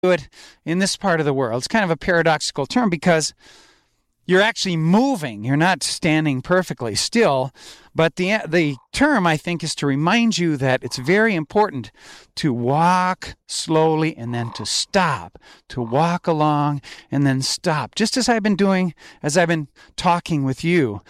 it in this part of the world. It's kind of a paradoxical term because you're actually moving. You're not standing perfectly still. But the term, I think, is to remind you that it's very important to walk slowly and then to stop, to walk along and then stop, just as I've been doing, as I've been talking with you,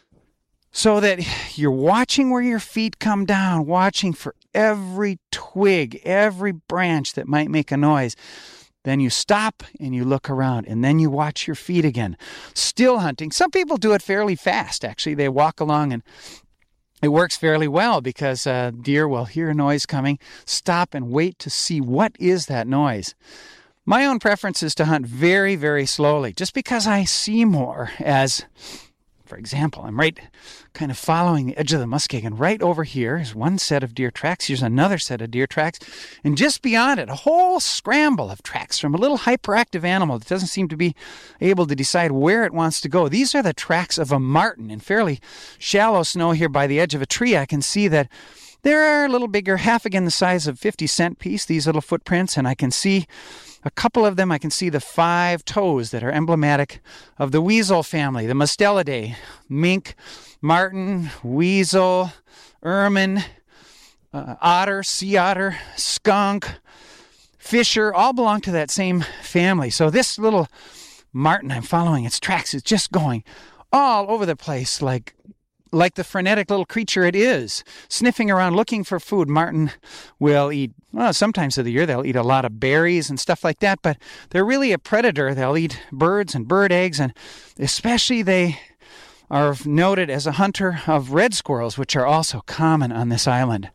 so that you're watching where your feet come down, watching for every twig, every branch that might make a noise. Then you stop and you look around, and then you watch your feet again. Still hunting. Some people do it fairly fast, actually. They walk along, and it works fairly well because deer will hear a noise coming, stop and wait to see what is that noise. My own preference is to hunt very, very slowly, just because I see more as... For example, I'm right kind of following the edge of the muskeg, right over here is one set of deer tracks. Here's another set of deer tracks. And just beyond it, a whole scramble of tracks from a little hyperactive animal that doesn't seem to be able to decide where it wants to go. These are the tracks of a marten in fairly shallow snow here by the edge of a tree. I can see that there are a little bigger, half again the size of 50-cent piece, these little footprints, and I can see a couple of them. I can see the 5 toes that are emblematic of the weasel family, the Mustelidae, mink, marten, weasel, ermine, otter, sea otter, skunk, fisher, all belong to that same family. So this little marten, I'm following its tracks, is just going all over the place like the frenetic little creature it is, sniffing around looking for food. Marten will eat, well, sometimes of the year they'll eat a lot of berries and stuff like that, but they're really a predator. They'll eat birds and bird eggs, and especially they are noted as a hunter of red squirrels, which are also common on this island.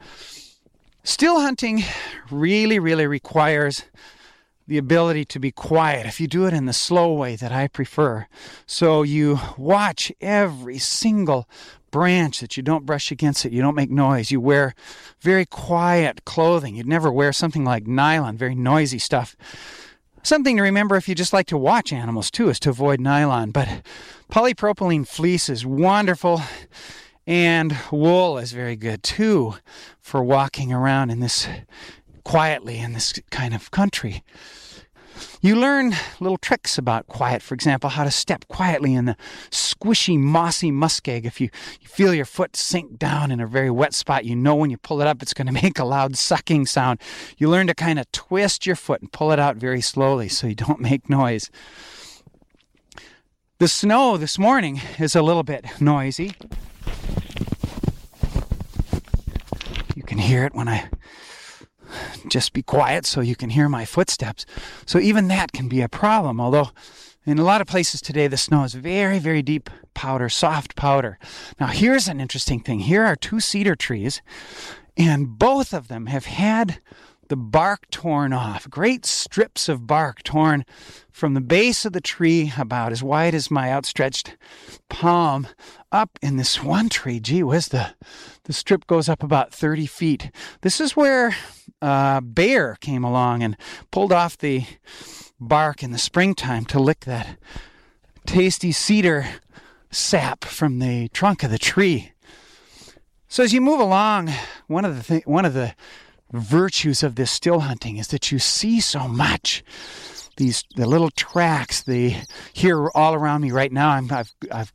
Still hunting really, really requires the ability to be quiet if you do it in the slow way that I prefer. So you watch every single branch that you don't brush against it. You don't make noise. You wear very quiet clothing. You'd never wear something like nylon, very noisy stuff. Something to remember if you just like to watch animals too is to avoid nylon. But polypropylene fleece is wonderful, and wool is very good too for walking around in this quietly in this kind of country. You learn little tricks about quiet. For example, how to step quietly in the squishy, mossy muskeg. If you feel your foot sink down in a very wet spot, you know when you pull it up, it's going to make a loud sucking sound. You learn to kind of twist your foot and pull it out very slowly so you don't make noise. The snow this morning is a little bit noisy. You can hear it when I just be quiet so you can hear my footsteps. So even that can be a problem, although in a lot of places today the snow is very, very deep powder, soft powder. Now here's an interesting thing. Here are 2 cedar trees, and both of them have had the bark torn off. Great strips of bark torn from the base of the tree, about as wide as my outstretched palm, up in this one tree. Gee whiz, the strip goes up about 30 feet. This is where a bear came along and pulled off the bark in the springtime to lick that tasty cedar sap from the trunk of the tree. So as you move along, one of the virtues of this still hunting is that you see so much. The little tracks, here all around me right now, I've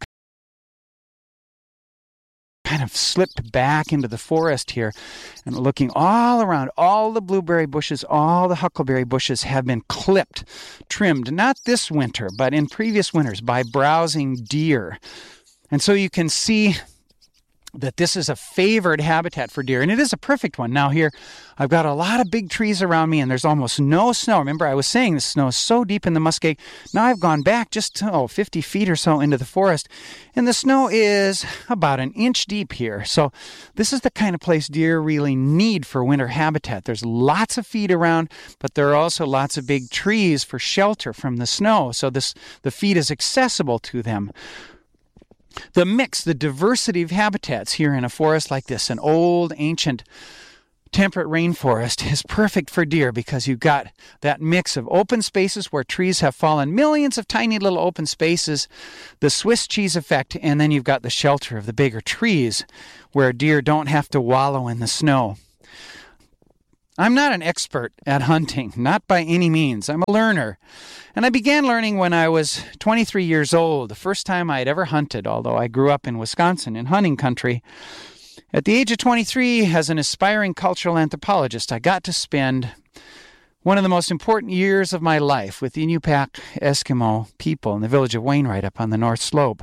kind of slipped back into the forest here and looking all around. All the blueberry bushes, all the huckleberry bushes have been clipped, trimmed, not this winter, but in previous winters by browsing deer. And so you can see that this is a favored habitat for deer, and it is a perfect one. Now here, I've got a lot of big trees around me, and there's almost no snow. Remember, I was saying the snow is so deep in the muskeg. Now I've gone back just 50 feet or so into the forest, and the snow is about an inch deep here. So this is the kind of place deer really need for winter habitat. There's lots of feed around, but there are also lots of big trees for shelter from the snow, so the feed is accessible to them. The mix, the diversity of habitats here in a forest like this, an old, ancient, temperate rainforest, is perfect for deer because you've got that mix of open spaces where trees have fallen, millions of tiny little open spaces, the Swiss cheese effect, and then you've got the shelter of the bigger trees where deer don't have to wallow in the snow. I'm not an expert at hunting, not by any means. I'm a learner. And I began learning when I was 23 years old, the first time I had ever hunted, although I grew up in Wisconsin in hunting country. At the age of 23, as an aspiring cultural anthropologist, I got to spend one of the most important years of my life with the Inupiaq Eskimo people in the village of Wainwright up on the North Slope.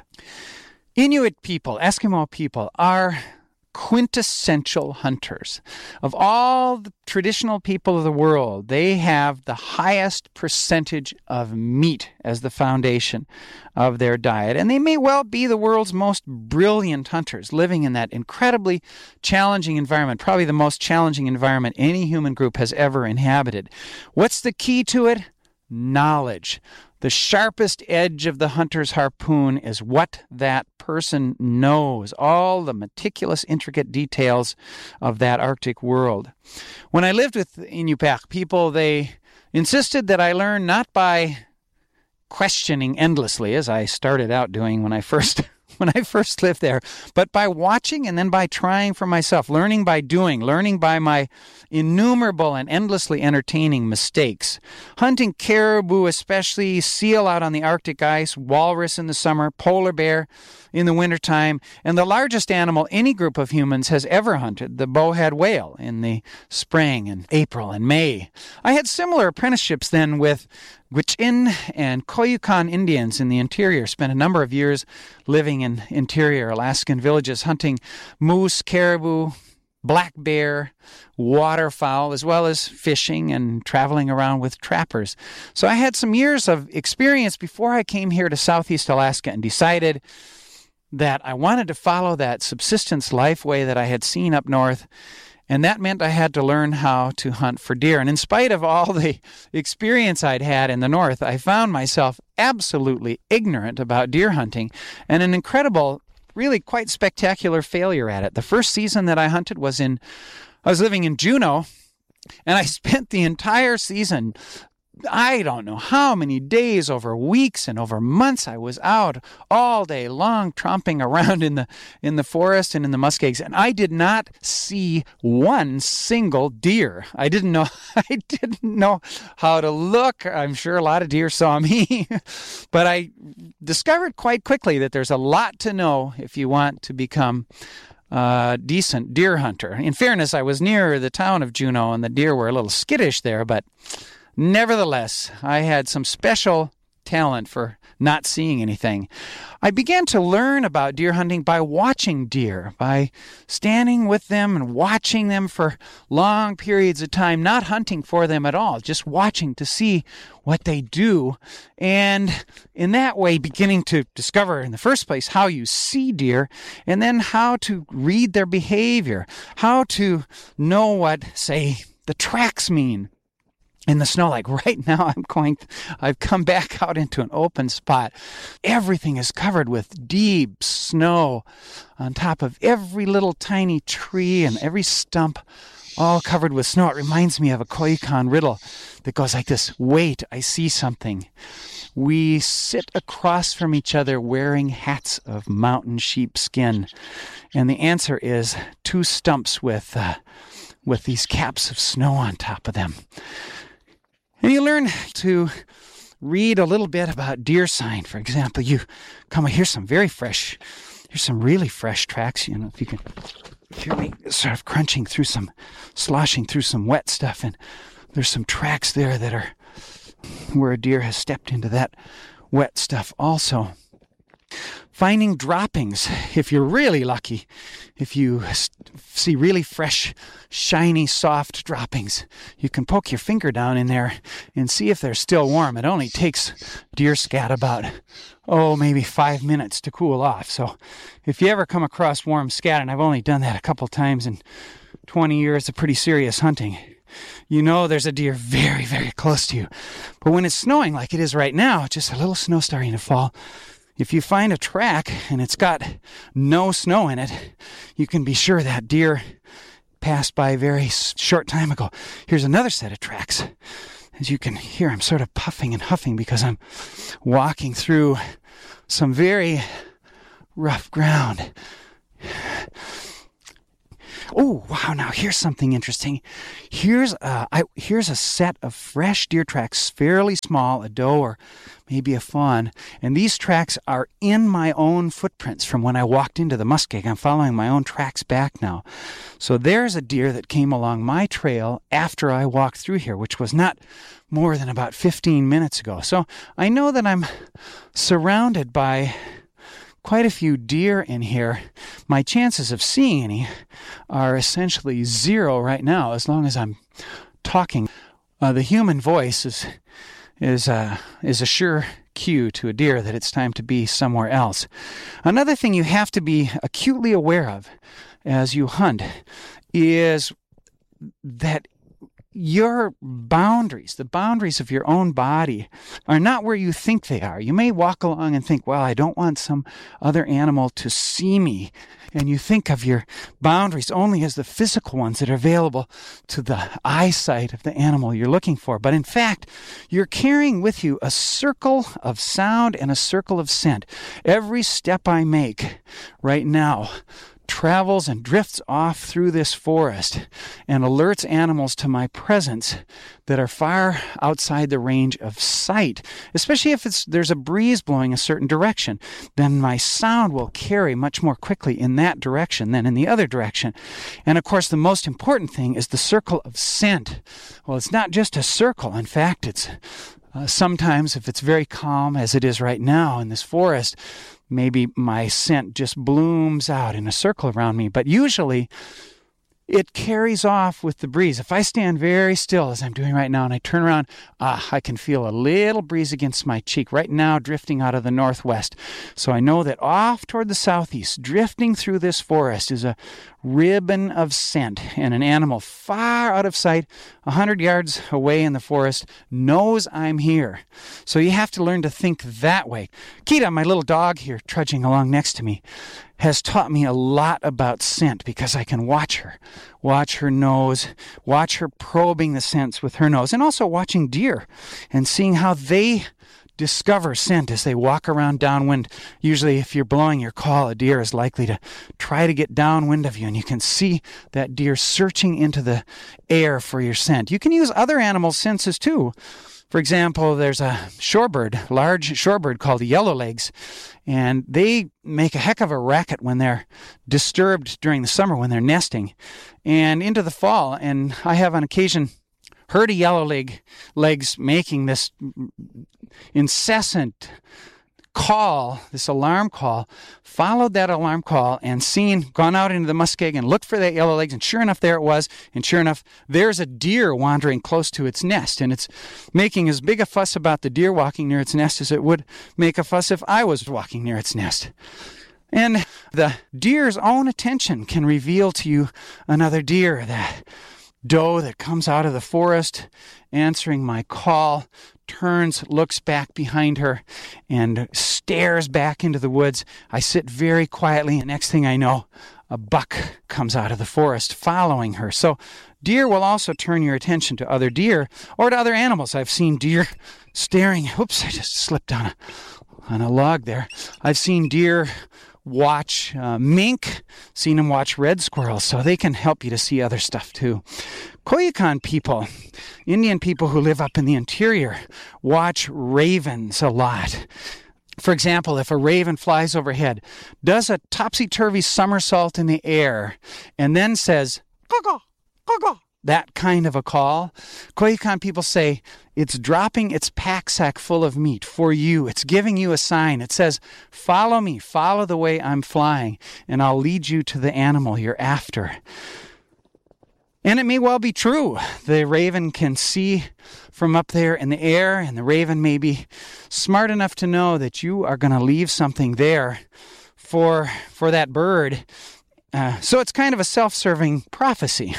Inuit people, Eskimo people, are quintessential hunters. Of all the traditional people of the world, they have the highest percentage of meat as the foundation of their diet. And they may well be the world's most brilliant hunters, living in that incredibly challenging environment, probably the most challenging environment any human group has ever inhabited. What's the key to it? Knowledge. The sharpest edge of the hunter's harpoon is what that person knows, all the meticulous, intricate details of that Arctic world. When I lived with Inupiaq people, they insisted that I learn not by questioning endlessly, as I started out doing when I first lived there, but by watching and then by trying for myself, learning by doing, learning by my innumerable and endlessly entertaining mistakes. Hunting caribou, especially seal out on the Arctic ice, walrus in the summer, polar bear in the wintertime, and the largest animal any group of humans has ever hunted, the bowhead whale, in the spring and April and May. I had similar apprenticeships then with Gwich'in and Koyukon Indians in the interior. Spent a number of years living in interior Alaskan villages, hunting moose, caribou, black bear, waterfowl, as well as fishing and traveling around with trappers. So I had some years of experience before I came here to Southeast Alaska and decided that I wanted to follow that subsistence life way that I had seen up north. And that meant I had to learn how to hunt for deer. And in spite of all the experience I'd had in the north, I found myself absolutely ignorant about deer hunting and an incredible, really quite spectacular failure at it. The first season that I hunted I was living in Juneau, and I spent the entire season, I don't know how many days, over weeks and over months, I was out all day long tromping around in the forest and in the muskegs, and I did not see one single deer. I didn't know how to look. I'm sure a lot of deer saw me, but I discovered quite quickly that there's a lot to know if you want to become a decent deer hunter. In fairness, I was near the town of Juneau, and the deer were a little skittish there, but nevertheless, I had some special talent for not seeing anything. I began to learn about deer hunting by watching deer, by standing with them and watching them for long periods of time, not hunting for them at all, just watching to see what they do. And in that way, beginning to discover in the first place how you see deer, and then how to read their behavior, how to know what, say, the tracks mean in the snow. Like right now, I've come back out into an open spot. Everything is covered with deep snow on top of every little tiny tree and every stump, all covered with snow. It reminds me of a Koyukon riddle that goes like this: wait, I see something. We sit across from each other wearing hats of mountain sheep skin. And the answer is two stumps with these caps of snow on top of them. And you learn to read a little bit about deer sign. For example, here's some really fresh tracks. You know, if you can hear me sort of sloshing through some wet stuff, and there's some tracks there that are where a deer has stepped into that wet stuff also. Finding droppings, if you're really lucky, if you see really fresh, shiny, soft droppings, you can poke your finger down in there and see if they're still warm. It only takes deer scat about, maybe 5 minutes to cool off. So if you ever come across warm scat, and I've only done that a couple times in 20 years of pretty serious hunting, you know there's a deer very, very close to you. But when it's snowing like it is right now, just a little snow starting to fall, if you find a track and it's got no snow in it, you can be sure that deer passed by a very short time ago. Here's another set of tracks. As you can hear, I'm sort of puffing and huffing because I'm walking through some very rough ground. Oh, wow. Now here's something interesting. Here's a set of fresh deer tracks, fairly small, a doe or maybe a fawn. And these tracks are in my own footprints from when I walked into the muskeg. I'm following my own tracks back now. So there's a deer that came along my trail after I walked through here, which was not more than about 15 minutes ago. So I know that I'm surrounded by quite a few deer in here. My chances of seeing any are essentially zero right now, as long as I'm talking. The human voice is a sure cue to a deer that it's time to be somewhere else. Another thing you have to be acutely aware of as you hunt is that your boundaries, the boundaries of your own body, are not where you think they are. You may walk along and think, well, I don't want some other animal to see me. And you think of your boundaries only as the physical ones that are available to the eyesight of the animal you're looking for. But in fact, you're carrying with you a circle of sound and a circle of scent. Every step I make right now travels and drifts off through this forest and alerts animals to my presence that are far outside the range of sight, especially if there's a breeze blowing a certain direction. Then my sound will carry much more quickly in that direction than in the other direction. And of course, the most important thing is the circle of scent. Well, it's not just a circle. In fact, it's sometimes, if it's very calm, as it is right now in this forest, maybe my scent just blooms out in a circle around me. But usually it carries off with the breeze. If I stand very still, as I'm doing right now, and I turn around, I can feel a little breeze against my cheek right now, drifting out of the northwest. So I know that off toward the southeast, drifting through this forest, is a ribbon of scent, and an animal far out of sight, 100 yards away in the forest, knows I'm here. So you have to learn to think that way. Kita, my little dog here trudging along next to me, has taught me a lot about scent because I can watch her nose, watch her probing the scents with her nose, and also watching deer and seeing how they discover scent as they walk around downwind. Usually, if you're blowing your call, a deer is likely to try to get downwind of you, and you can see that deer searching into the air for your scent. You can use other animals' senses too. For example, there's a shorebird, large shorebird called yellowlegs, and they make a heck of a racket when they're disturbed during the summer when they're nesting and into the fall. And I have on occasion heard a yellowlegs making this incessant call, this alarm call, followed that alarm call and gone out into the muskeg and looked for that yellowlegs, and sure enough, there it was, and sure enough, there's a deer wandering close to its nest, and it's making as big a fuss about the deer walking near its nest as it would make a fuss if I was walking near its nest. And the deer's own attention can reveal to you another deer, that doe that comes out of the forest, answering my call, turns, looks back behind her, and stares back into the woods. I sit very quietly, and next thing I know, a buck comes out of the forest following her. So deer will also turn your attention to other deer or to other animals. I've seen deer staring. Oops, I just slipped on a log there. I've seen deer watch mink, seen them watch red squirrels, so they can help you to see other stuff too. Koyukon people, Indian people who live up in the interior, watch ravens a lot. For example, if a raven flies overhead, does a topsy-turvy somersault in the air, and then says, "Caw-caw, caw-caw," that kind of a call, Koyukon people say it's dropping its pack sack full of meat for you. It's giving you a sign. It says, follow me, follow the way I'm flying, and I'll lead you to the animal you're after. And it may well be true. The raven can see from up there in the air, and the raven may be smart enough to know that you are going to leave something there for that bird. So it's kind of a self-serving prophecy.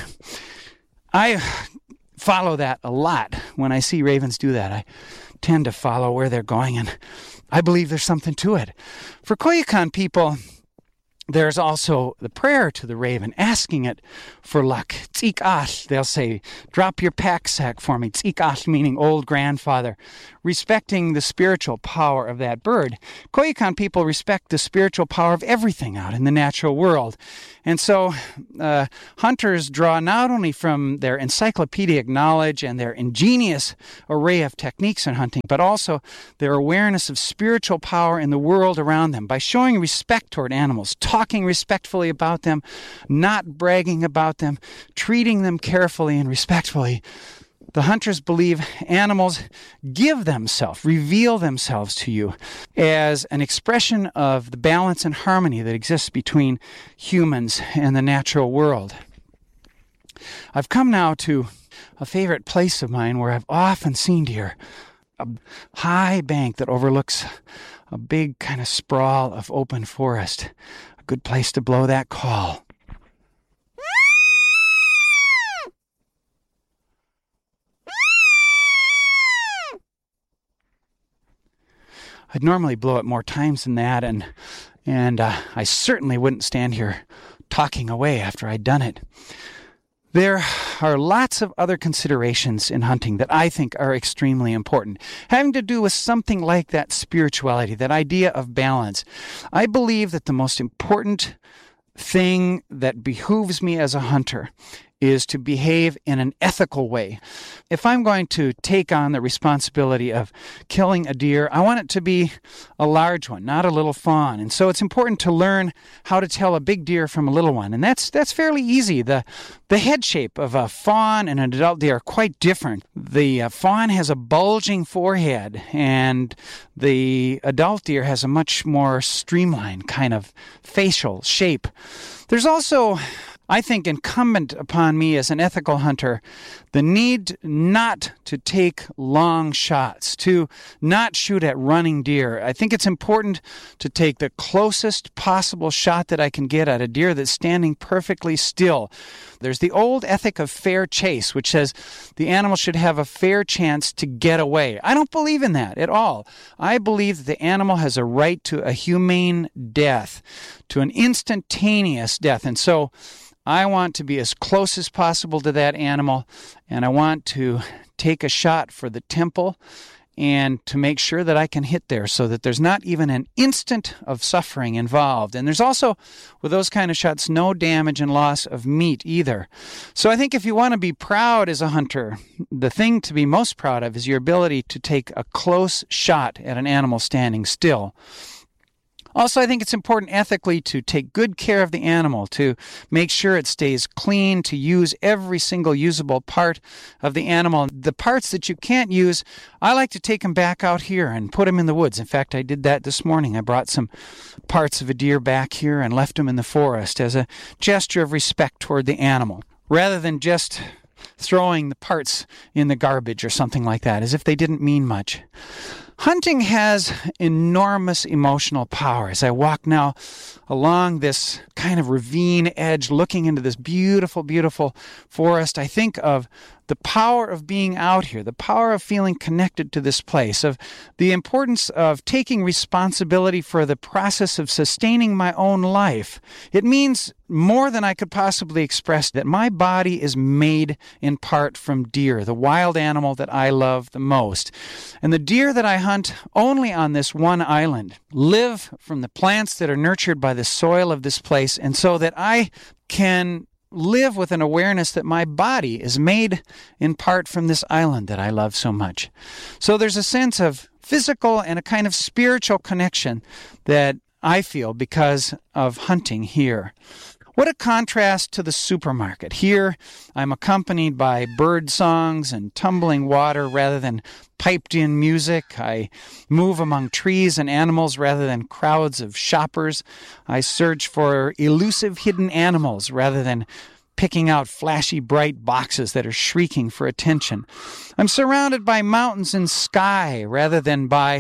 I follow that a lot. When I see ravens do that, I tend to follow where they're going, and I believe there's something to it. For Koyukon people, There's also the prayer to the raven, asking it for luck. Tzik'at, they'll say, drop your pack sack for me. Tzik'at meaning old grandfather, respecting the spiritual power of that bird. Koyukon people respect the spiritual power of everything out in the natural world. And so hunters draw not only from their encyclopedic knowledge and their ingenious array of techniques in hunting, but also their awareness of spiritual power in the world around them by showing respect toward animals, talking respectfully about them, not bragging about them, treating them carefully and respectfully. The hunters believe animals give themselves, reveal themselves to you as an expression of the balance and harmony that exists between humans and the natural world. I've come now to a favorite place of mine where I've often seen deer, a high bank that overlooks a big kind of sprawl of open forest. A good place to blow that call. I'd normally blow it more times than that, and I certainly wouldn't stand here talking away after I'd done it. There are lots of other considerations in hunting that I think are extremely important, having to do with something like that spirituality, that idea of balance. I believe that the most important thing that behooves me as a hunter is to behave in an ethical way. If I'm going to take on the responsibility of killing a deer, I want it to be a large one, not a little fawn. And so it's important to learn how to tell a big deer from a little one. And that's fairly easy. The head shape of a fawn and an adult deer are quite different. The fawn has a bulging forehead, and the adult deer has a much more streamlined kind of facial shape. There's also, I think, incumbent upon me as an ethical hunter, the need not to take long shots, to not shoot at running deer. I think it's important to take the closest possible shot that I can get at a deer that's standing perfectly still. There's the old ethic of fair chase, which says the animal should have a fair chance to get away. I don't believe in that at all. I believe that the animal has a right to a humane death, to an instantaneous death. And so I want to be as close as possible to that animal, and I want to take a shot for the temple and to make sure that I can hit there so that there's not even an instant of suffering involved. And there's also, with those kind of shots, no damage and loss of meat either. So I think if you want to be proud as a hunter, the thing to be most proud of is your ability to take a close shot at an animal standing still. Also, I think it's important ethically to take good care of the animal, to make sure it stays clean, to use every single usable part of the animal. The parts that you can't use, I like to take them back out here and put them in the woods. In fact, I did that this morning. I brought some parts of a deer back here and left them in the forest as a gesture of respect toward the animal, rather than just throwing the parts in the garbage or something like that, as if they didn't mean much. Hunting has enormous emotional power. As I walk now along this kind of ravine edge, looking into this beautiful, beautiful forest, I think of the power of being out here, the power of feeling connected to this place, of the importance of taking responsibility for the process of sustaining my own life. It means more than I could possibly express that my body is made in part from deer, the wild animal that I love the most. And the deer that I hunt only on this one island live from the plants that are nurtured by the soil of this place, and so that I can live with an awareness that my body is made in part from this island that I love so much. So there's a sense of physical and a kind of spiritual connection that I feel because of hunting here. What a contrast to the supermarket. Here, I'm accompanied by bird songs and tumbling water rather than piped-in music. I move among trees and animals rather than crowds of shoppers. I search for elusive hidden animals rather than picking out flashy, bright boxes that are shrieking for attention. I'm surrounded by mountains and sky rather than by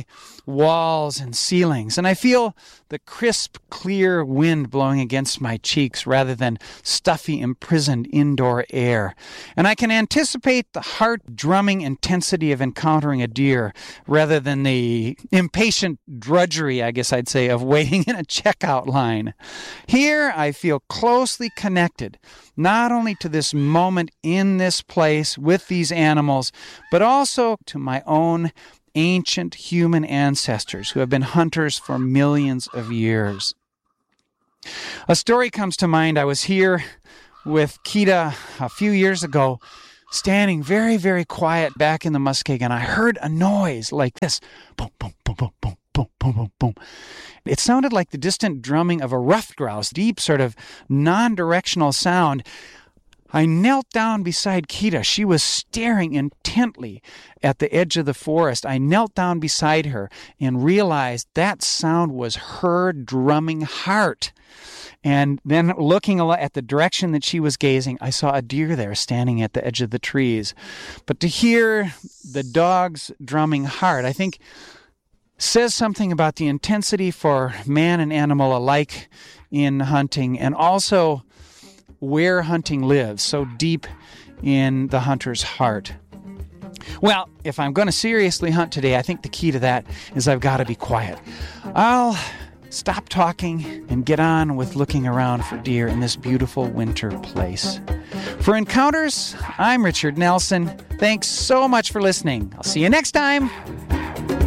walls and ceilings, and I feel the crisp, clear wind blowing against my cheeks rather than stuffy, imprisoned indoor air. And I can anticipate the heart-drumming intensity of encountering a deer rather than the impatient drudgery, I guess I'd say, of waiting in a checkout line. Here, I feel closely connected, not only to this moment in this place with these animals, but also to my own ancient human ancestors who have been hunters for millions of years. A story comes to mind. I was here with Kita a few years ago, standing very, very quiet back in the muskeg, and I heard a noise like this. Boom, boom, boom, boom, boom, boom, boom, boom, boom. It sounded like the distant drumming of a ruffed grouse, deep sort of non-directional sound. I knelt down beside Kita. She was staring intently at the edge of the forest. I knelt down beside her and realized that sound was her drumming heart. And then looking at the direction that she was gazing, I saw a deer there standing at the edge of the trees. But to hear the dog's drumming heart, I think says something about the intensity for man and animal alike in hunting, and also where hunting lives, so deep in the hunter's heart. Well, if I'm going to seriously hunt today, I think the key to that is I've got to be quiet. I'll stop talking and get on with looking around for deer in this beautiful winter place. For Encounters, I'm Richard Nelson. Thanks so much for listening. I'll see you next time.